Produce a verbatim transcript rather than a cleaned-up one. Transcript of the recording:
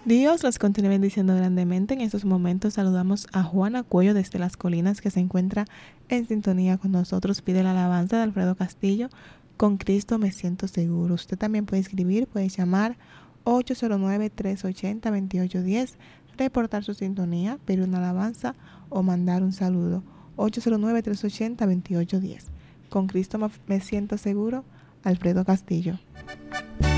Dios los continúe bendiciendo grandemente. En estos momentos saludamos a Juana Cuello desde Las Colinas, que se encuentra en sintonía con nosotros. Pide la alabanza de Alfredo Castillo, Con Cristo me siento seguro. Usted también puede escribir, puede llamar ocho cero nueve, tres ocho cero, dos ocho uno cero, reportar su sintonía, pedir una alabanza o mandar un saludo. ocho cero nueve, tres ocho cero, dos ocho uno cero. Con Cristo me siento seguro, Alfredo Castillo.